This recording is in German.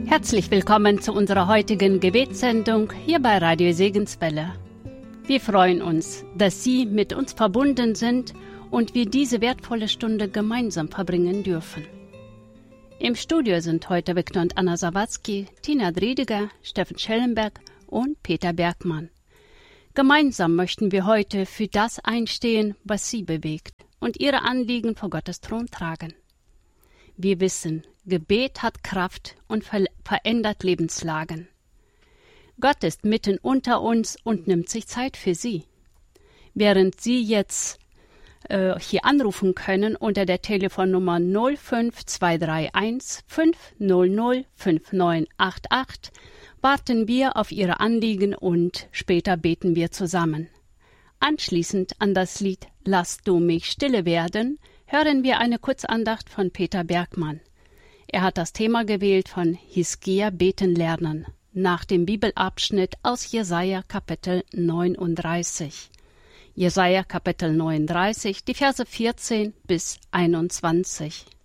Herzlich willkommen zu unserer heutigen Gebetssendung hier bei Radio Segenswelle. Wir freuen uns, dass Sie mit uns verbunden sind und wir diese wertvolle Stunde gemeinsam verbringen dürfen. Im Studio sind heute Viktor und Anna Sawatzki, Tina Driediger, Steffen Schellenberg und Peter Bergmann. Gemeinsam möchten wir heute für das einstehen, was Sie bewegt und Ihre Anliegen vor Gottes Thron tragen. Wir wissen, Gebet hat Kraft und verändert Lebenslagen. Gott ist mitten unter uns und nimmt sich Zeit für Sie. Während Sie jetzt hier anrufen können unter der Telefonnummer 05231 500 5988, warten wir auf Ihre Anliegen und später beten wir zusammen. Anschließend an das Lied Lass du mich stille werden, hören wir eine Kurzandacht von Peter Bergmann. Er hat das Thema gewählt von Hiskia beten lernen, nach dem Bibelabschnitt aus Jesaja Kapitel 39. Jesaja Kapitel 39, die Verse 14 bis 21.